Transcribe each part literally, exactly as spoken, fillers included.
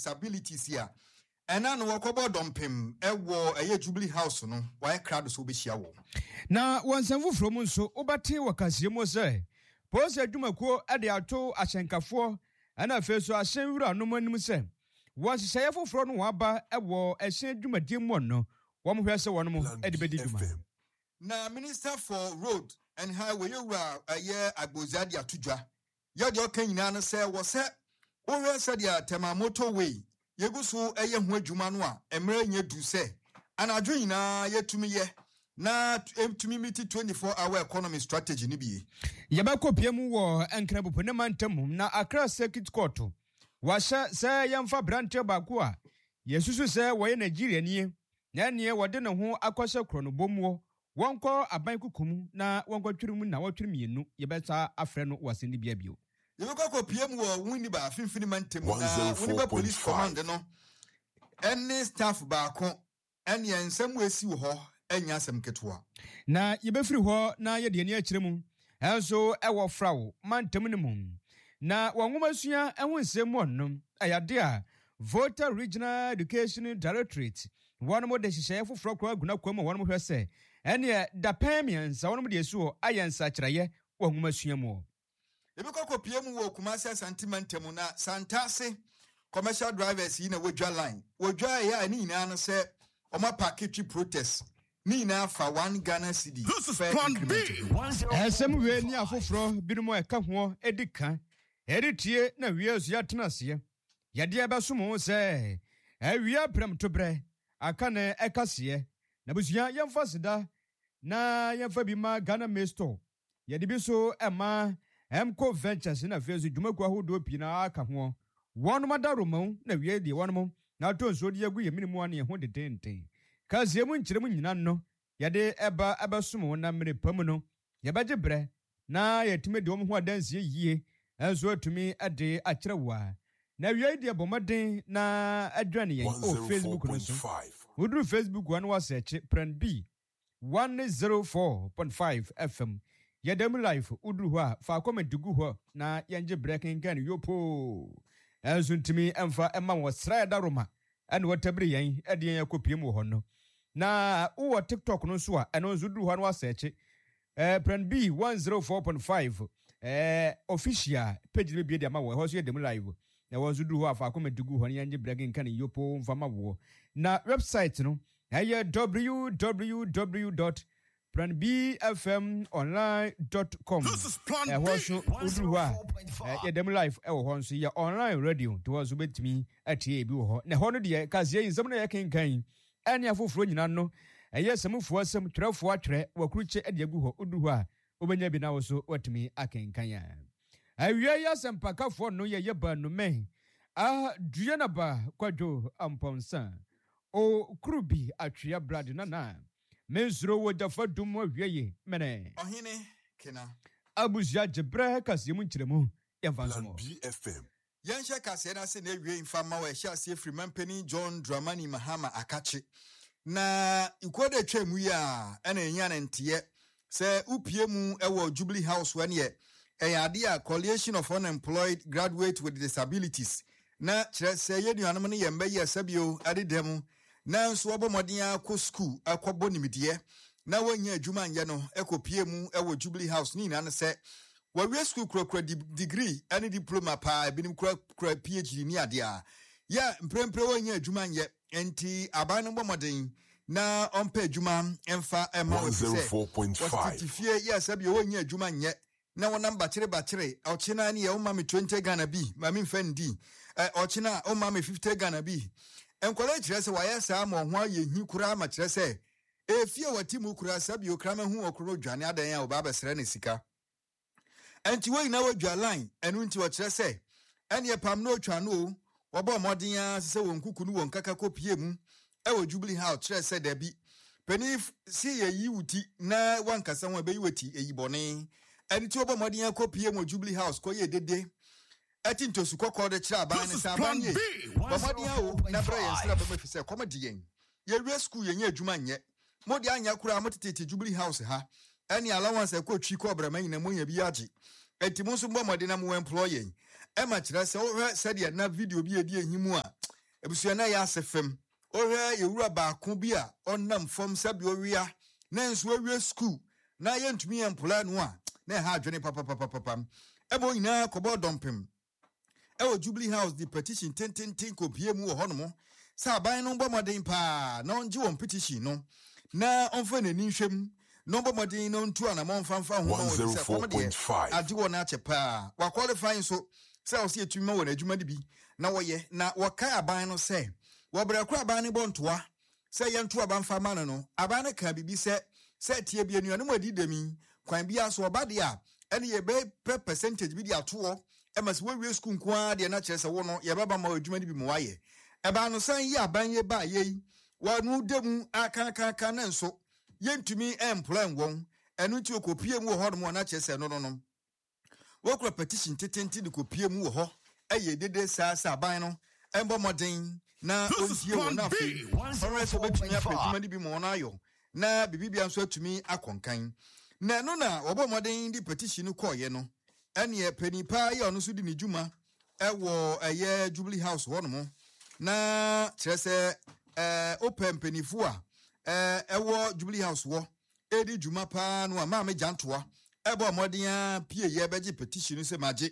disabilities here. And I know about Dompim, a war a Jubilee House, no, why crowd so be share. Now, once and from so, Obati Wakasimo say, Pose a Dumako at the Auto Ashankafo, and I feel so a shame no one say. Was say for from Waba, a war, a shame Duma Dimono, one who has a one more at the Bediduma. Now, Minister for Road and Highway, you are a year at Bozadia Tuja. Yadio Kenyana say was set, or said ya Temamoto way. Yegusu eye ho adwuma emre nya du se anadwo na yetumi ye na emtumi miti twenty-four hour economy strategy ni bi yabakopia mu wo enkrabopo ne mantam na Accra Circuit Court washa se yamfa branche baako a yesusu se woye Nigeria nie na ne wode ne ho akɔhye krono bomuo wonko aban kukum na wonko twirimu na wotwiri mienu yebeta afre no waseni bia bio yebekɔ kɔ P M wo wuni ba finfini mantem na wuni ba police command no any staff baako ene ensem wesi wo ho anya asem ketwa na yebefiri ho na ye de ne akire mu enso ewo frawo mantem ne mu na wonwoma sua eho nsem onnom ayade a Voter Regional Education Directorate one mo de hihye foforo kro aguna kwam one mo hwese ene da pamians one mo de esu ayensa kyereye wonwoma sua mu Ebekɔ P M wo Kumasi Asantemantem na Santase commercial drivers yi na wodwa line wodwa ya ni nyina no se oma package protest ni nyina fa one Ghana cedi. This is plan B. Esem we ni afoforo binumo eka ho edika editie na wiesu ya tenase yade abasomo se awia prem tobre aka na ekase na busua yemfa sida na yemfa bi ma Ghana Mesto yade bi so ema Emco Ventures na fezu dwumaku ahodo pina aka ho wonu madaroma na wie de wonu na to nso de agu ye minimu ane ho de denten kazie mu nkiremu nyina no yade eba abasomo na mere pam no yebaje bre na yetime de om ho adansie yie enso atumi ade akyerewa na wie de bomaden na adwane yen o Facebook no so woduru Facebook one was search Plan B one oh four point five F M Yadam life udru ho a fa comment gu ho na yenje breaking kan yopo ensuntimi emfa emma wo sra da roma ene wotabri yen ede yen akopiem wo ho no na wo TikTok no so a eno nzudru ho no aseche eh Plan B one oh four point five eh official page le bi de ma wo ho so yadam live na wo nzudru ho a fa comment gu ho na yenje breaking kan yopo mfa ma wo na website no eh w w w dot plan b f m online dot com. This is Plan B. Eh, dem live e wo honso ya online radio to was bet me atie bi wo ho. Na ho no de kazie nsem na yaken kan. Ene afoforo nyina no. Eye semfo asem twerefo atwere wakruche ade agu ho odu ho a obenya bi na wo so watimi akenkan ya. Awia ya sempakafo no ye yeba no men. Ah duye na ba kwadwo amponsa. O krubi atwea brad na na. Mezro wo dafa dum awieye mene ohene kena abuzia jebre kase mu nkyeremu Plan B F M yansha kase na se na awie infama wa hia se free mampani John Dramani Mahama akache na ikode twemu ya ena enya na ntie se upie mu ewo Jubilee House wane ye eyade a coalition of unemployed graduates with disabilities na kire se yeduanom ne yemba ye sabio adedem na nso obomoden akọ school akọbọ nimidie na wanya adwuma anye no ekopie mu ewo Jubilee House ni na ne se wawie school kura degree ani diploma pa binim kura kura P H D ni ade a ya mprempre wanya adwuma anye enti aban no bomoden na ompa adwuma emfa ema one oh four point five wastifie ya sabi wanya adwuma anye na wonam bachire bachire ochina ni ya umma me twenty Ghana bi ma me mfandi eh ochina umma me fifty Ghana bi enkwala kire se waye sa ma ho aye hi kura ma kire se efie wati mu kura sabi okrama hu okro dwane adan ya oba besere ne sika enti we na wadwa line enu nti wo kire se ene pam no otwa no obo modin ya se wonkuku nu wonkaka kopie mu e wo Jubilee House kire se da bi pani si ye yi wuti na wankasa ho be yi wati eyi bone enti obo modin ya kopie mu Jubilee House ko ye dede ati ntosu kokko de kira ban ne sa ban ye bomodi awo na bra yen sira be mafise komedi yen ye re school yen adwuma nye modi anya kura motete Jubilee House ha ani allowance ko twi ko bra man na monya bi agi enti mo so bomodi na mo employee e ma kira se wo se de na video bi edi ehimu a ebusua na ya asefem ohwe yewura baako bi a onnam fam sabi owia na nso awie school na yentumi employ no a na ha adwene papa papa papa ebo nyina kobo dompem ewo Jubilee House the petition ten ten ten kopie mu wo hono sa aban no bomoden pa na onje won petition no na onfa nani hwem no bomoden no ntu ana monfanfa ho one oh four point five ade wona ache pa wa qualify so se o se etumi ma wona adwuma de bi na woye na waka aban no se wo bra kura aban ne bontoa se ye nto aban fa ma no no aban ne ka bibi se se tie bi anu no adi demi kwan bi aso obade a ene ye be percentage bi di ato emas we we school kwa de na kire se wo no ye baba ma adwuma de bi mo waye eba no san yi aban ye ba ye wa nu demu aka aka aka na nso yentumi employ won enu ti okopie mu ho no na kire se no no no wo kura petition tetenti de kopie mu ho eye dede sa sa aban no embo modern na ontie wo na fe ora so betumi apeduma de bi mo na ayo na bibibia nso atumi akonkan na no na obo modern di petition ko ye no ene penipa ye ono so di ne djuma ewo eye Jubilee House wo no mo na kirese eh open penifo a eh ewo Jubilee House wo edi djuma pa no ma me jantoa ebo modern pie ye beji petition se maje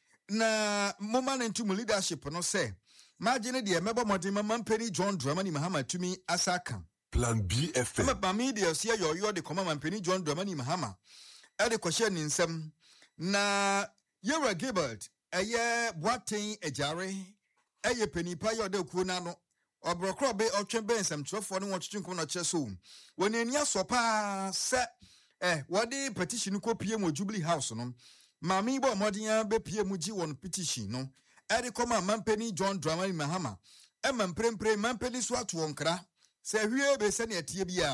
na moment into leadership no say maje ne de mebo modern mama peni John Dramani Mahama tumi asaka Plan B F M. Ama media sia yo yo de koma mampeni John Dramani Mahama. E de kwahye ni nsem na Yera Gilbert eye Boaten Ejare eye penipa yo de ku na no. Obrokro be otwe be nsem trofo no wotwetwe no kire so. Woni ani asopa se eh wodi petition ko pie mo Jubilee House no. Mami bo modin be pie mu gi won petition no. E de koma mampeni John Dramani Mahama. E mamprempre mampeni so ato wonkra. Se hwie be se ne atie bia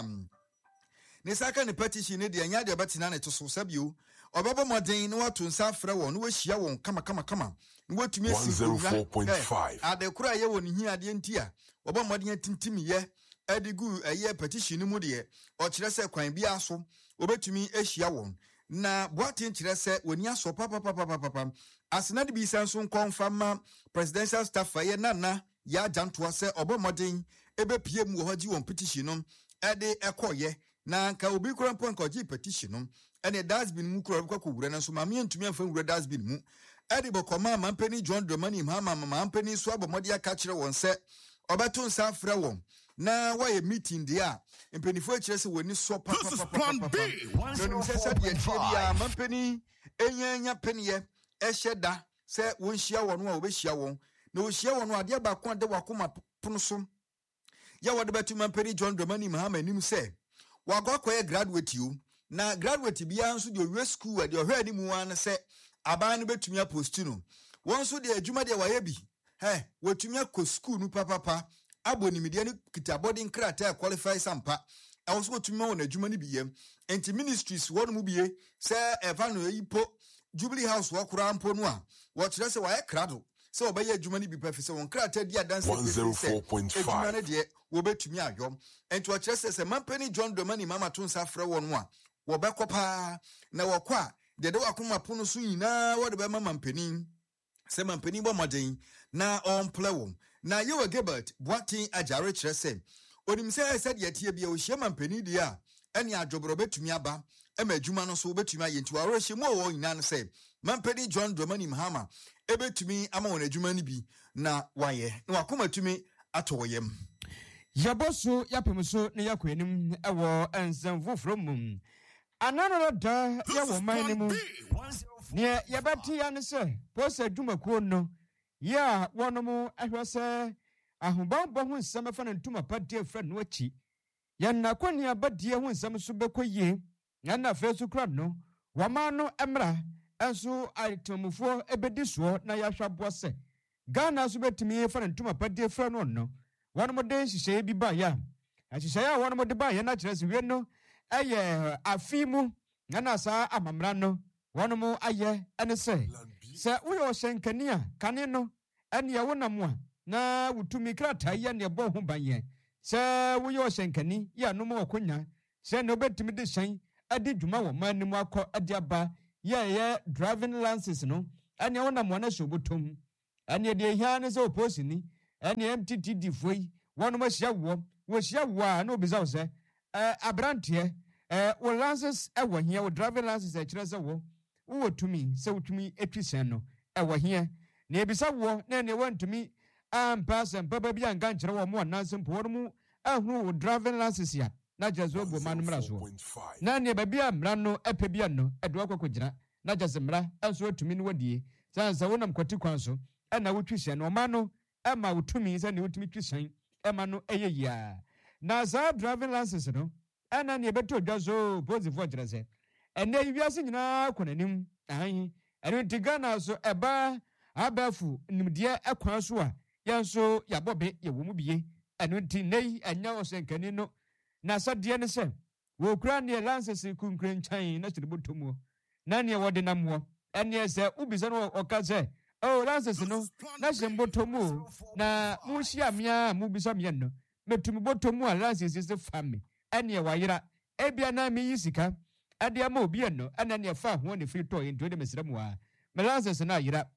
ne saka ne petition ne de anya de betina ne to so sabio obebo modern ne wato nsa frɛ won ne wahia won kama kama kama ne watumi asi one oh four point five ade kura ye won hi ade ntia obo modern atintim ye adigu eye petition mu de o kire se kwan bia so obetumi ahia won na Boaten kire se woni aso papa papa papa asena de bi sanso nkonfama presidential staff ye nana ya jantoa se obo modern ebe pie mu ho gi won petition no ede ekoye na nka obi kura mpon ko gi petition no ene dasbin mu kura kwa kowura na so ma me ntumi amfa wura dasbin mu ede bokoma mampeni John Dramani Mahama mampeni so abomodi aka kire won se obeto nsa afra won na waye meeting dia empenifo akire se woni so papa papa no se se de tie bia mampeni enyanya peniye ehyeda se won hia won a obehia won na ohia won ade ba ko de wakoma pono so ya wode betu mampeni John Dramani Mahama nim se wagokoye graduate you na graduate bia nso de owe school e de ohwe ani mu an se aban no betumi apost no won so de adwuma de waye bi he wotumi akọ school nu papa papa abonimide ne kita boarding crate qualify sampa e wo so wotumi won adwuma ne biye enti ministries won mu biye se eva no yipo Jubilee House wo kura ampo no a wo kire se waye krado se obaye adwuma ne bi pa fi se won krate dia dance one oh four point five adwuma ne de wo betumi ayom enti wo kire se se mampeni John Dramani Mahama to nsa frɛ won no a wo bekopa na wo kwa de de wakoma pono so nyina wo de be mampeni se mampeni bo modern na on play na Yera Gilbert Boaten Ejare kire se onim se e said yetie bia o hia mampeni dia ene adwobro betumi aba e ma adwuma no so betumi ayenti wa ro hie mu wo nyina no se mampeni John Dramani Mahama e betumi ama won adwuma ni bi na waye na wakoma tumi atoyem yaboso yapemso ne yakwenim ewo ensem foforo mum anano da ya wo man ni mu ne yabati ya ne se posa adwumakuo no ya wonomu ahwese ahobambo ho nsem fa na ntuma pade afra no achi ya na kwani abadie ho nsem so bekoyie ya na fesu kra no wama no emra enso aitomufo ebediso na ya hwabo se Ghana so betimi fa na ntuma pade afra no no wonomu de hihye bi ba ya ahihye ya wonomu de ba ya na kire se wie no eye afimu na na sa amamra no wonomu aye ene se se uyo shenkania kane no ene ya wonamu a na wutumi krata ya ne bo ho banye se uyo shenkani ya no mo konya se no betimi de hyen ade dwuma wo manimu akọ ade aba ya ye driving license no ene wonamu na shobotom ene de hia ne se oposini ɛne M T T D foi wɔnom ahyia wo wɔhyia wo a na obisa wo sɛ eh abranteɛ eh wo license ɛwɔ hia wo driving license ɛkyerɛ sɛ wo wo tumi sɛ wo tumi etwi sɛn no ɛwɔ hia na ebisa wo na ne wantumi ampa sɛ papa bi anka nkyerɛ wo mo anansɛ mpo wɔn mu ahunu wo driving license ya na jesu obo manu mra so na ne ba bia mra no epe bia no edo akoko gyina na jesu mra enso atumi no wadie sansa wonam kwati kwan so e na wotwi hye no ma no e ma wotumi se ne wotumi twi hyen e ma no eye yia na za driving license no e na ne beto dwaso posifo gyere se ene wiase nyina konanim ahan ene tigana so eba abafu nimde akwan so a yenso yabobe ye wo mu bie ene ti nei anya osenkani no na sadie ne se wo kura ne lances kunkran chan na chiribo tomo na ne wode namwo ene se ubisa no okaze oh lances no na chimbo tomo na muhia mia mubisa mia no metumi botomu a lances se fami ene wayira ebia na mi yisika ade ama obi no ene ne fa ho ne free toy into de mesramu a me lances na yira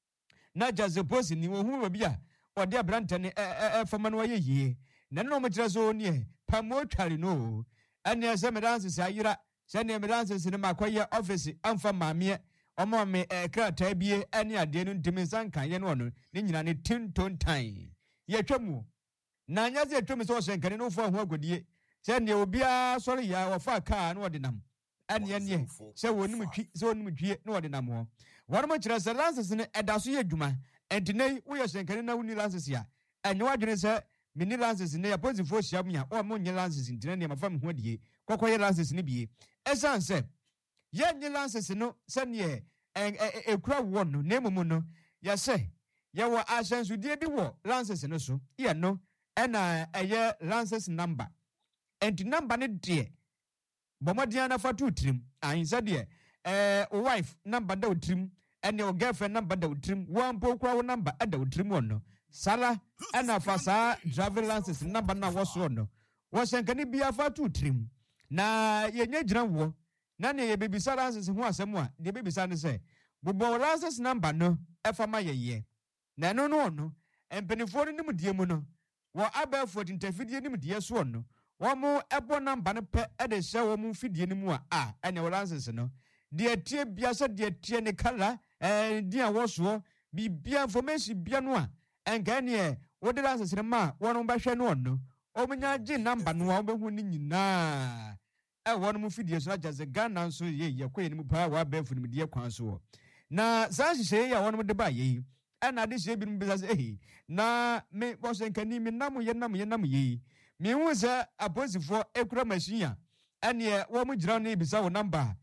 na jaze posi ni wo hu obi a ode abrante ne e fama no ayeye na no mo kire so nie pamo tware no ane ase me lances ayira se ne me lances ne makoye office amfa maame omo me krata bie ane ade no ntimi sankan ye no no ne nyina ne tinton tan ye twemu na anya se twemu so senkane no fo ho agodie se ne obia sori ya wo fa car no ode nam ane ane se wonim twi se wonim twie no ode nam ho woro mo kire se lances ne edaso ye dwuma entinei wo ye senkane na woni lances ya enye wadwene se mini lances ne aposifo hia mu ya o mo nye lances ntina ne mafa me ho adie kokoye lances ne bie esan se ye nye lances no se ne ekura wo no na emumu no ya se ye wo asensu die bi wo lances no so ye no ena eye lances number enti number ne de bomodian na fatu trim ansa de eh o wife number da trim ene o girlfriend number da trim wo mpo kura wo number da trim won no sala ana fasa driving license number na woso no wo senkani bia fa tu trim na yenye gyina wo na ne ye bebisa license ho asem a de bebisa ne se bobo license number no efa ma yeye na no no no empenifo ni mu die mu no wo abafo tintafidie ni mu die so no wo mo ebo number no pe e de hye wo mu fidie ni mu a a ene wo license no de tie bia so de tie ne kala eh dia woso bi bia information bia no a engane wo de lances ma wonu ba hwe no no omunya gi number no wo behu ni nyina e wonu mu fidie so ajaze Ghana so ye ye koye ni mu pa wa ba fu ni de kwan so na sa hye ya wonu de ba ye ana de hye bi mu bisa eh na me bo se nkani mi nam ye nam ye nam ye mi hu se aposifo ekura machine ane wo mu gira no bisa wo number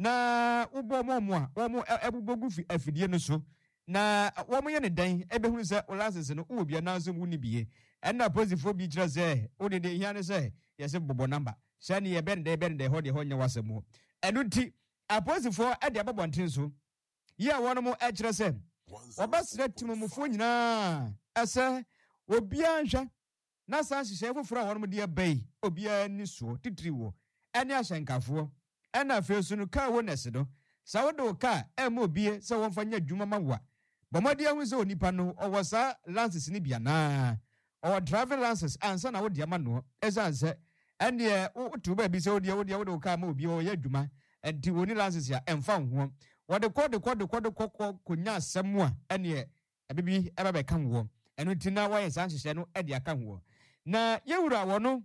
na ubo mo mo a wo mu ebubogu fi afidie no so na wo mo ye ne dan ebehunu se lances no wo bia na so mu ni bie ena posifo bi kira se wo de de hia ne se ye se bobo number se ne ye ben de ben de ho de ho nya wasemu enu ti aposifo e de ababonten so ye wono mo e kira se obasre timumufo nyina ese obia nhwa na san hihye foforo wono mo de bai obia ni so titiri wo ene ahyenkafo ena fesu no ka wo nese do sa wo do ka e mo obie se won fanya dwuma mawa bomodi ahu se onipa no owosa lances ni bia na o driving lances ansa na wo de ama no ezanse ene wo ba bi se wo de wo de wo do ka ma obie o ya dwuma enti woni lances ya emfa ho wo de kode kode kode kokko konya asem a ene abibi eba be kan wo eno tina wa yensa hyehyɛ no e de aka ho na yewura wo no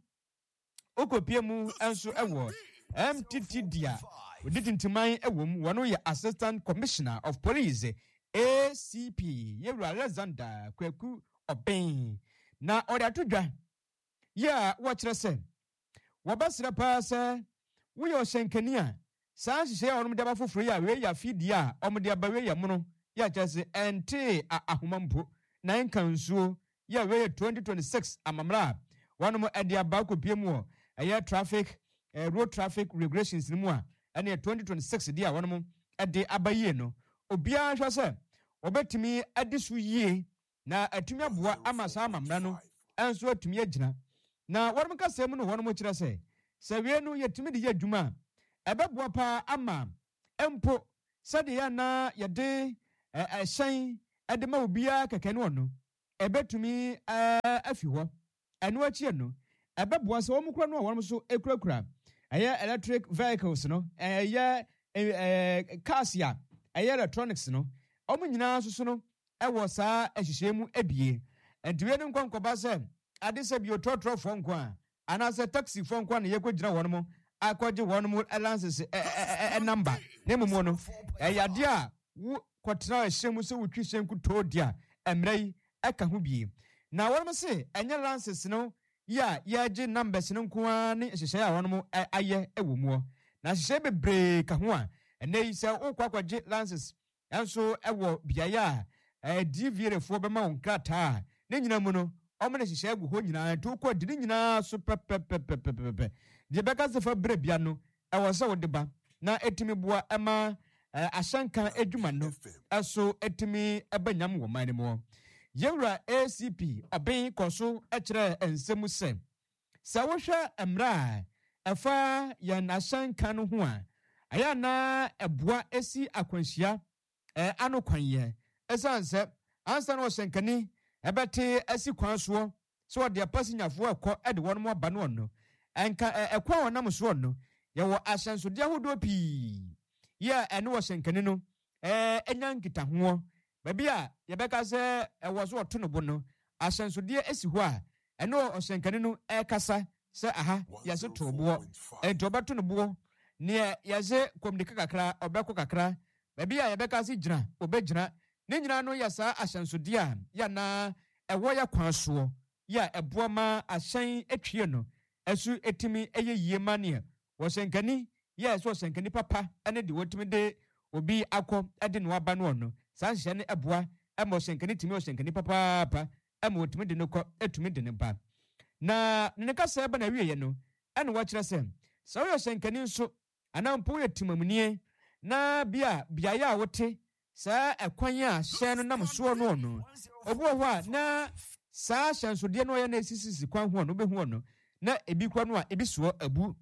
okopie mu enso ewo M T T dia oditintiman ewom wono ye Assistant Commissioner of Police A C P Yewura Alexander Kwaku Oben na ode atodwa ya wo kire se wo basira pa se wo yo hyenkani a san hye onom de ba foforo ya we ya fidi a omde abawe ya mono ya kyese ente ahomampo na enkansuo ya we twenty twenty-six amamra wonom ade aba kopie mu eye traffic Uh, road traffic regulations ni mu a ene twenty twenty-six dia wonom ede abaye no obia hwa se obetimi ade so yie na atumi aboa amasa amamra no enso atumi agina na wonom ka sem no wonom kire se se we no yetimi de yadwuma ebeboa pa ama empo sade ya na yede ehyen ede ma obia keke no no ebetumi afi hɔ ɛno akyi no ɛbɛboa sɛ wɔn kura no a wɔn so ekurakura ɛyɛ electric vehicles no ɛyɛ cars ya ɛyɛ electronics no wɔn nyinaa soso no ɛwɔ saa ɛhyehyɛ mu ebie ntiwe no nkɔnkɔba sɛ ade sɛ bi otrɔtrɔ fɔ nko a anaasɛ taxi fɔ nko a na yɛkɔ gyina wɔn mo akɔgye wɔn mo lances ɛ number ne mu no ɛyɛ ade a wo kɔtena ɛhyɛ mu sɛ wotwi hyɛn kutoo dia ɛmrɛ yi ɛka ho bie na wɔn mo se ɛnyɛ lances no ya yɛgye numbers no nko a ne hyehyɛ a wɔn mo ayɛ ɛwɔ mu na hyehyɛ bebree ka ho a ɛnɛ yi sɛ wokɔ akɔgye lances ɛnso ɛwɔ biaya a D V A foɔ bɛma wɔn krataa ne nyina mu no ɔmo na hyehyɛ gu hɔ nyinaa to kɔ di ne nyinaa so pɛpɛpɛpɛpɛpɛ deɛ bɛka sɛ fa brɛ bia no ɛwɔ sɛ wɔde ba na etimi boa ɛma ahyɛnka adwuma no ɛso etimi ɛbɛnyam wɔ man no mu yɛwura A C P ɔbɛn kɔ so ɛkyerɛ nsɛm sɛ sɛ wohwɛ mmerɛ a ɛfa yɛn ahyɛnka no ho a ɛyɛ na ɛboa esi akwanhyia ɛɛ ano kwan yɛ ɛsan sɛ ansa na ɔhyɛnkani ɛbɛte asi kwan soɔ sɛ ɔde apasinyafo ɛkɔ ɛde wɔn mo aba no no ɛnka ɛkwan wɔn nam soɔ no yɛwɔ ahyɛnsodeɛ ahodoɔ pii yɛ ɛne ɔhyɛnkani no ɛɛ ɛnya nkitahoɔ baabi a yɛbɛka sɛ ɛwɔ so ɔto no bo no ahyɛnsodeɛ esi hɔ a ɛne ɔhyɛnkani no ɛkasa sɛ aha yɛse to boɔ ɛnti ɔbɛto no boɔ neɛ yɛse kɔmdika kakra ɔbɛkɔ kakra baabi a yɛbɛka sɛ gyina ɔbɛgyina ne nyinaa no yɛ saa ahyɛnsodeɛ a yɛna ɛwɔ yɛ kwan soɔ yɛ ɛboa ma ahyɛn atwie no ɛso etimi ɛyɛ yie ma neɛ wɔhyɛnkani yɛ ɛso wɔhyɛnkani papa ɛne de wɔtumi de obi akɔ ɛde no aba no ɔno saa hyɛ ne ɛboa ɛma wɔhyɛnkani tumi wɔhyɛnkani papaapa ɛma wɔtumi de no kɔ ɛtumi de ne ba na ne kasa ɛba na wieɛ no ɛna wɔkyerɛ sɛ sɛ wɔyɛ hyɛnkani nso anampo yɛ timamunie na bia biayɛ a wote saa ɛkwan a hyɛn no nam soɔ no ɔno obi wɔ hɔ a na saa hyɛnsodeɛ no ɔyɛ na esisisi kwan ho no obehu ɔno na ebi kwan no a ebi soɔ abu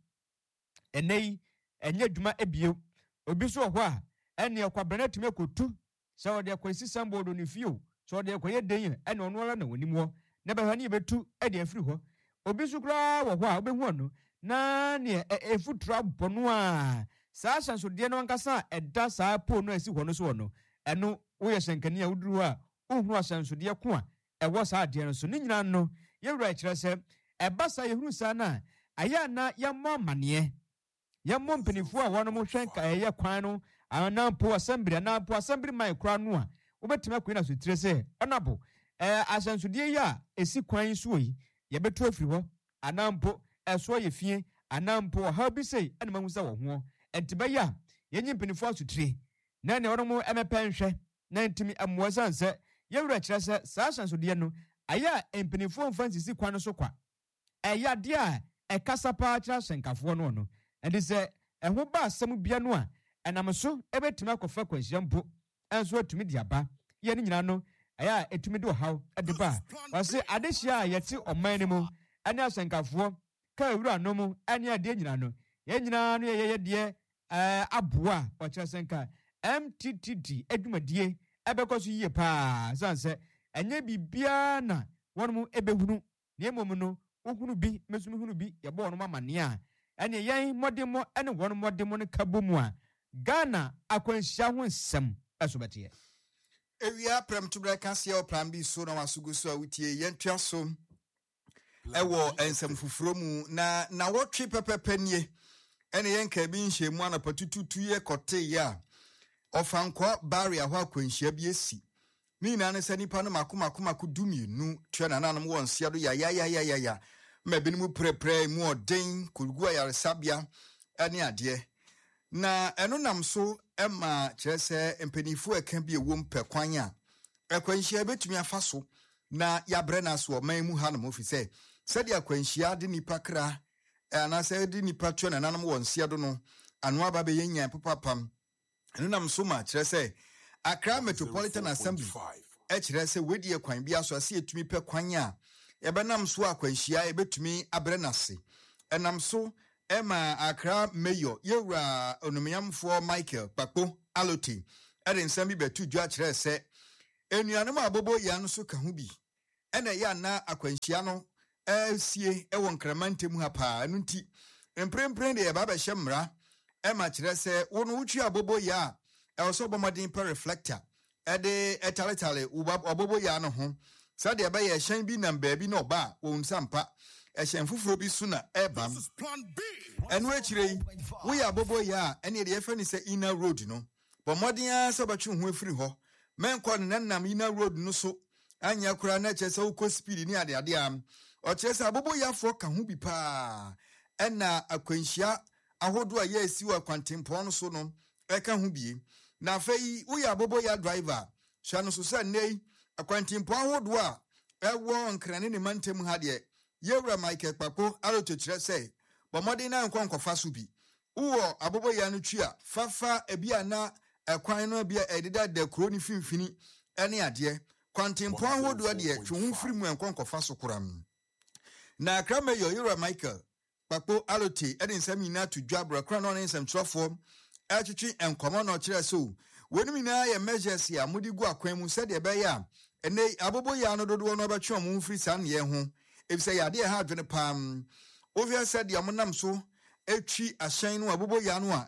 ɛnɛ yi ɛnyɛ adwuma ebio obi so wɔ hɔ a ɛne ɛkwabra na tumi akotu sɛ ɔde ɛkɔ esi sambodo ne fio sɛ ɔde ɛkɔ yɛ den ɛna ɔno ara na wɔnim hɔ na bɛhwɛ ne yɛbɛtu ɛde afiri hɔ obi so koraa wɔ hɔ a obehu ɔno na ne efuturo abɔ no a saa hyɛnsodeɛ no ankasa ɛda saa pole no esi hɔ no so wɔ no ɛno woyɛ hyɛnkani a woduru a wohunu ahyɛnsodeɛ ko a ɛwɔ saa adeɛ no so ne nyinaa no yɛwura kyerɛ sɛ ɛba saa yɛhunu saa no a ayɛ na yɛmmɔ amanneɛ yɛmmɔ mpanimfoɔ a wɔnom hwɛ ɛyɛ kwan no anampo asɛmbere anampo asɛmbere man kora no a wobɛtumi akɔi na sotire sɛ ɔnabo ɛɛ ahyɛnsodeɛ yi a esi kwan yi so yi yɛbɛtu afiri hɔ anampo ɛsoɔ yɛ fie anampo ɔhaw bi sei ɛna mahu sɛ wɔ ho ɛnti bɛyɛ a yɛnyi mpanimfoɔ asotire na ne wɔnom ɛmɛpɛ nhwɛ na ntimi ɛmmoa san sɛ yɛwura kyerɛ sɛ saa ahyɛnsodeɛ no ayɛ a mpanimfoɔ mfa nsisi kwan no so kwa ɛyɛ adeɛ a ɛkasa paa kyerɛ ahyɛnkafoɔ no no ɛnti sɛ ɛho ba asɛm bia no a ɛnam so ɛbɛtumi akɔfa kwanhyia mpo ɛnso atumi de aba yɛ ne nyinaa no ɛyɛ a ɛtumi de ɔhaw ɛde ba a wɔse adehyia a yɛte ɔman no mu ɛne ahyɛnkafoɔ ka awura no mu ɛne adeɛ nyinaa no yɛn nyinaa no yɛyɛ deɛ ɛɛ aboa a wɔkyerɛ sɛ nka M T T D adwumadie ɛbɛkɔ so yie paa san sɛ ɛnyɛ biribiara na wɔn mu ɛbɛhunu na mmom no wohunu bi mesumi hunu bi yɛbɔ wɔn amanneɛ a ɛne yɛn mmɔdemmɔ ɛne wɔn mmɔdemmɔ no ka bɔ mu a Ghana akwanhyia ho nsɛm ɛso bɛteɛ ewia prem to break asia o plan bi so na wasugu so a wutie yɛntua so ɛwɔ nsɛm fufuro mu na na wɔtwe pɛpɛpɛ nie ɛne yɛn ka bi nhye mu ana patututu yɛ kɔte ya ɔfankɔ barrier hɔ akwanhyia bi esi ni na ne sɛ nipa no makoma koma ko dumienu tua na nanom wɔ nsia do ya ya ya ya ya ma bi no mu prɛprɛ mu ɔden kogu ayaresabea ɛne adeɛ na ɛno nam so ɛma kyerɛ sɛ mpanifo ɛka bi ɛwɔ mpɛ kwan a akwanhyia betumi afa so na yabrɛ na so ɔman mu ha no mo fi sɛ sɛde akwanhyia de nipa kra ana sɛ de nipa tua na nanom wɔ nsia do no ano aba be yɛnya papapam ɛno nam so ma kyerɛ sɛ Accra Metropolitan Assembly ɛkyerɛ sɛ wedi kwan bi aso ase etumi pɛ kwan a yɛbɛnam so akwanhyia ebetumi abrɛ nase ɛnam so Emma Accra Mayor yɛwura onomyamfoɔ Michael Kpakpo Alote ɛde nsɛm bi bɛtu dwa kyerɛ sɛ enuanom abobo ya no so ka ho bi ena ya na akwanhyia no asie ɛwɔ nkramantam ha paa no nti mprempren de yɛba bɛhyɛ mmara ɛma kyerɛ sɛ wo no wotwi abobo ya a ɛwɔ sɛ ɔbɔmmɔden pɛ reflector ɛde ɛtaletale ɔbobo ya no ho sɛdeɛ ɛbɛyɛ ɛhyɛn bi nam baabi na ɔba a wɔn nsa mpa ɛhyɛn foforɔ bi so na ɛbam ɛno akyire yi woyɛ abobo ya a ɛne deɛ yɛfɛ ne sɛ inner road no bɔmmɔden a sɛ ɔbɛtwe ho afiri hɔ mɛnkɔ ne nam inner road no so anya koraa na kyerɛ sɛ wokɔ speed ne adeade a ɔkyerɛ sɛ abobo yafoɔ ka ho bi paa ɛna akwanhyia ahodoɔ a yɛasi wɔ akwantempɔn no so no ɛka ho bie na afei woyɛ abobo ya driver hwɛ no so sɛ nnɛ yi akwantempɔn ahodoɔ a ɛwɔ nkrane ne mantam ha deɛ yɛwura Michael Kpakpo aroto kyerɛ sɛ bɔmmɔden na nkɔ nkɔfa so bi wowɔ abobo ya no twi a fafa ebi a na ɛkwan no bi a ɛdeda da kuro ne finfini ɛne adeɛ kwantempɔn ahodoɔ deɛ twe ho firi mu nkɔ nkɔfa so koram na krameyo yɛwura Michael Kpakpo arote ɛde nsɛm nyinaa to dwa brakora no ne nsɛmtwerɛfoɔ ɛtwetwe nkɔmɔ na ɔkyerɛ so wɔnum nyinaa yɛ measures a mode gu akwan mu sɛdeɛ ɛbɛyɛ a ɛnɛ abobo ya no dodoɔ no ɔbɛtwe ɔmo mfiri saa nneɛ ho ebisɛ yɛadeɛ ha adwene pam obvious sɛdeɛ ɔmo nam so etwi ahyɛn no abobo ya no a